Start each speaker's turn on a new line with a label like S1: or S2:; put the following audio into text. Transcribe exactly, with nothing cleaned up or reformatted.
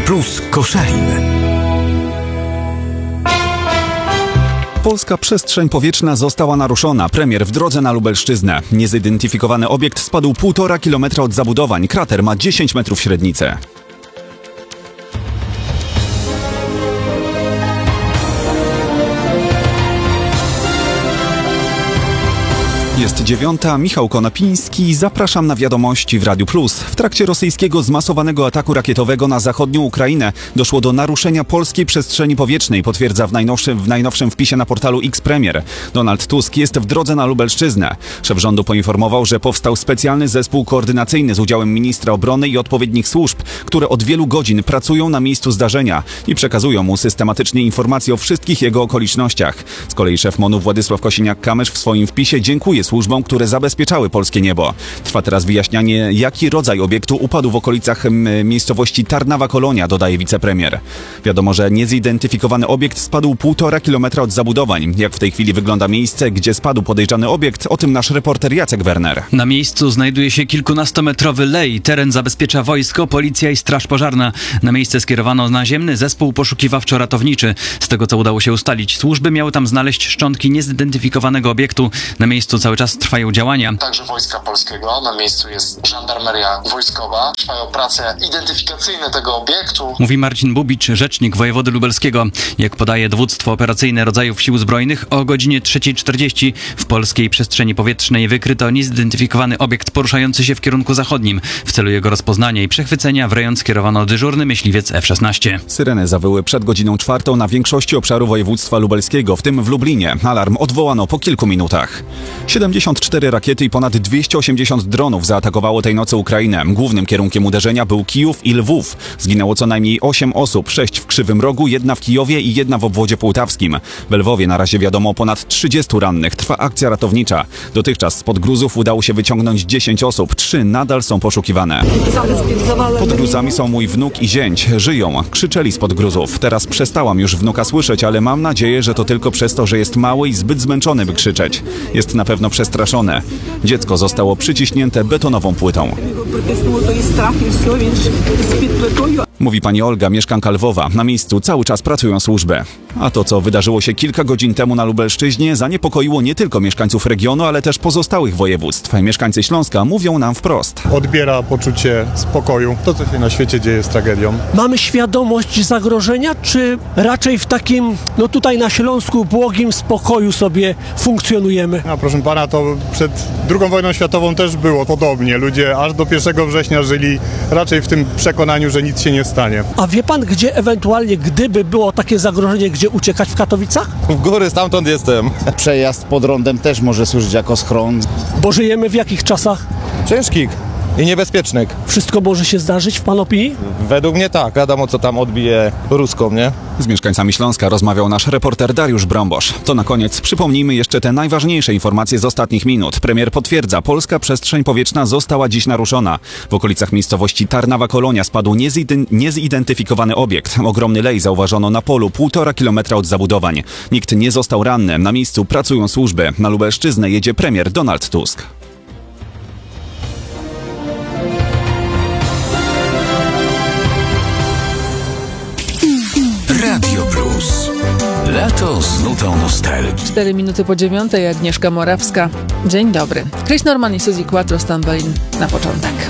S1: plus Koszalin.
S2: Polska przestrzeń powietrzna została naruszona. Premier w drodze na Lubelszczyznę. Niezidentyfikowany obiekt spadł półtora kilometra od zabudowań. Krater ma dziesięć metrów średnicy. Jest dziewiąta, Michał Konopiński, zapraszam na wiadomości w Radiu Plus. W trakcie rosyjskiego zmasowanego ataku rakietowego na zachodnią Ukrainę doszło do naruszenia polskiej przestrzeni powietrznej, potwierdza w najnowszym, w najnowszym wpisie na portalu X Premier. Donald Tusk jest w drodze na Lubelszczyznę. Szef rządu poinformował, że powstał specjalny zespół koordynacyjny z udziałem ministra obrony i odpowiednich służb, które od wielu godzin pracują na miejscu zdarzenia i przekazują mu systematycznie informacje o wszystkich jego okolicznościach. Z kolei szef MON-u Władysław Kosiniak-Kamysz w swoim wpisie dziękuje służbom, które zabezpieczały polskie niebo. Trwa teraz wyjaśnianie, jaki rodzaj obiektu upadł w okolicach m, miejscowości Tarnawa Kolonia, dodaje wicepremier. Wiadomo, że niezidentyfikowany obiekt spadł półtora kilometra od zabudowań. Jak w tej chwili wygląda miejsce, gdzie spadł podejrzany obiekt, o tym nasz reporter Jacek Werner.
S3: Na miejscu znajduje się kilkunastometrowy lej. Teren zabezpiecza wojsko, policja i straż pożarna. Na miejsce skierowano naziemny zespół poszukiwawczo-ratowniczy. Z tego, co udało się ustalić, służby miały tam znaleźć szczątki niezidentyfikowanego obiektu. Na miejscu cały czas trwają działania.
S4: Także Wojska Polskiego, na miejscu jest żandarmeria wojskowa. Trwają prace identyfikacyjne tego obiektu.
S3: Mówi Marcin Bubicz, rzecznik wojewody lubelskiego. Jak podaje dowództwo operacyjne rodzajów sił zbrojnych, o godzinie trzeciej czterdzieści w polskiej przestrzeni powietrznej wykryto niezidentyfikowany obiekt poruszający się w kierunku zachodnim. W celu jego rozpoznania i przechwycenia w rejon skierowano dyżurny myśliwiec F szesnaście.
S2: Syreny zawyły przed godziną czwartą na większości obszaru województwa lubelskiego, w tym w Lublinie. Alarm odwołano po kilku minutach. siedemdziesiąt cztery rakiety i ponad dwieście osiemdziesiąt dronów zaatakowało tej nocy Ukrainę. Głównym kierunkiem uderzenia był Kijów i Lwów. Zginęło co najmniej osiem osób, sześć w Krzywym Rogu, jedna w Kijowie i jedna w obwodzie połtawskim. W Lwowie na razie wiadomo o ponad trzydziestu rannych. Trwa akcja ratownicza. Dotychczas spod gruzów udało się wyciągnąć dziesięć osób. Trzy nadal są poszukiwane. Pod gruzami są mój wnuk i zięć. Żyją. Krzyczeli spod gruzów. Teraz przestałam już wnuka słyszeć, ale mam nadzieję, że to tylko przez to, że jest mały i zbyt zmęczony, by krzyczeć. Jest na pewno przestraszone. Dziecko zostało przyciśnięte betonową płytą. Mówi pani Olga, mieszkanka Lwowa. Na miejscu cały czas pracują służby. A to, co wydarzyło się kilka godzin temu na Lubelszczyźnie, zaniepokoiło nie tylko mieszkańców regionu, ale też pozostałych województw. Mieszkańcy Śląska mówią nam wprost.
S5: Odbiera poczucie spokoju. To, co się na świecie dzieje, jest tragedią.
S6: Mamy świadomość zagrożenia, czy raczej w takim, no tutaj na Śląsku, błogim spokoju sobie funkcjonujemy?
S5: A proszę pana, to przed drugą wojną światową też było podobnie. Ludzie aż do pierwszego września żyli raczej w tym przekonaniu, że nic się nie stanie.
S6: A wie pan, gdzie ewentualnie, gdyby było takie zagrożenie, gdzie uciekać w Katowicach?
S7: W góry, stamtąd jestem.
S8: Przejazd pod rondem też może służyć jako schron.
S6: Bo żyjemy w jakich czasach?
S7: Ciężkich i niebezpiecznych.
S6: Wszystko może się zdarzyć w pan opinii?
S7: Według mnie tak. Wiadomo, co tam odbije ruską, nie?
S2: Z mieszkańcami Śląska rozmawiał nasz reporter Dariusz Brąbosz. To na koniec przypomnijmy jeszcze te najważniejsze informacje z ostatnich minut. Premier potwierdza, polska przestrzeń powietrzna została dziś naruszona. W okolicach miejscowości Tarnawa Kolonia spadł nieziden- niezidentyfikowany obiekt. Ogromny lej zauważono na polu półtora kilometra od zabudowań. Nikt nie został ranny. Na miejscu pracują służby. Na Lubelszczyznę jedzie premier Donald Tusk.
S1: Radio Plus. Lato z nutą nostalgii.
S9: Cztery minuty po dziewiątej, Agnieszka Morawska. Dzień dobry. Chris Norman i Suzy Quattro Stambolin na początek.